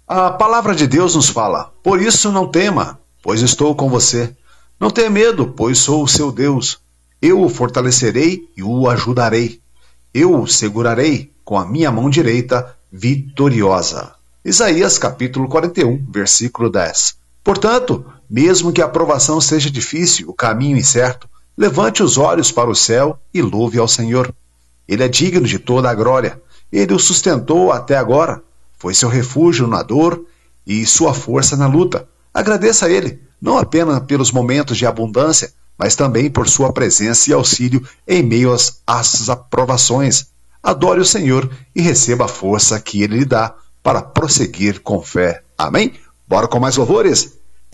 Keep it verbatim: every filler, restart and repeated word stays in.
A palavra de Deus nos fala: por isso não tema, pois estou com você. Não tenha medo, pois sou o seu Deus. Eu o fortalecerei e o ajudarei. Eu o segurarei com a minha mão direita vitoriosa. Isaías capítulo quarenta e um, versículo dez. Portanto, mesmo que a provação seja difícil, o caminho incerto, levante os olhos para o céu e louve ao Senhor. Ele é digno de toda a glória. Ele o sustentou até agora. Foi seu refúgio na dor e sua força na luta. Agradeça a Ele, não apenas pelos momentos de abundância, mas também por sua presença e auxílio em meio às, às aprovações. Adore o Senhor e receba a força que Ele lhe dá para prosseguir com fé. Amém? Bora com mais louvores?